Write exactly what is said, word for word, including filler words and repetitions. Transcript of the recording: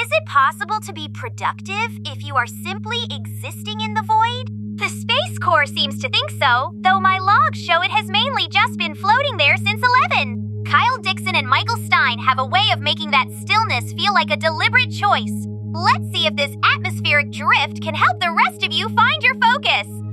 Is it possible to be productive if you are simply existing in the void? The Space Corps seems to think so, though my logs show it has mainly just been floating there since eleven. Kyle Dixon and Michael Stein have a way of making that stillness feel like a deliberate choice. Let's see if this atmospheric drift can help the rest of you find your focus.